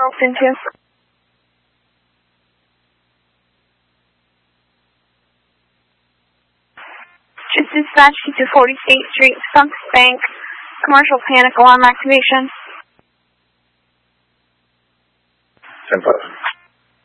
Charleston 2. Just dispatched to 40 State Street, Stumps Bank, commercial panic alarm activation. 10-5.